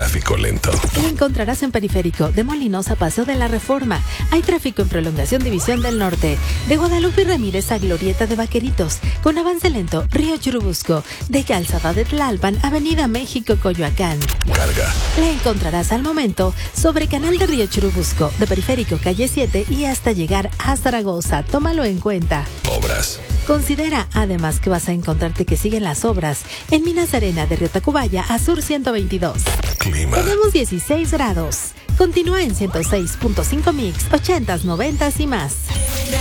tráfico lento. Lo encontrarás en Periférico, de Molinos a Paseo de la Reforma. Hay tráfico en Prolongación División del Norte, de Guadalupe y Ramírez a Glorieta de Vaqueritos, con avance lento, Río Churubusco, de Calzada de Tlalpan, Avenida México, Coyoacán. Carga. La encontrarás al momento sobre Canal de Río Churubusco, de Periférico, calle 7 y hasta llegar a Zaragoza. Tómalo en cuenta. Obras. Considera además que vas a encontrarte que siguen las obras en Minas Arena de Río Tacubaya a Sur 122. Clima. Tenemos 16 grados. Continúa en 106.5 mix, 80s, 90s y más.